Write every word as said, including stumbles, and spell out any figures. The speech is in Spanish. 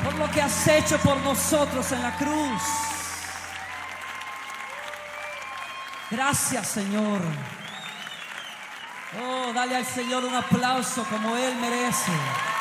por lo que has hecho por nosotros en la cruz. Gracias, Señor. Oh, dale al Señor un aplauso como Él merece.